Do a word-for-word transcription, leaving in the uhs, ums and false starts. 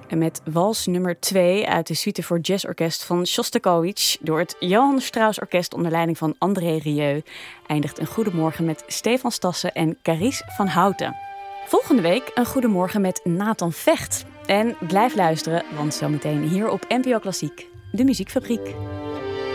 En met wals nummer twee uit de suite voor jazzorkest van Shostakovich door het Johann Strauss Orkest onder leiding van André Rieu eindigt een Goedemorgen met Stefan Stassen en Carice van Houten. Volgende week een Goedemorgen met Nathan Vecht. En blijf luisteren, want zometeen hier op N P O Klassiek, de Muziekfabriek.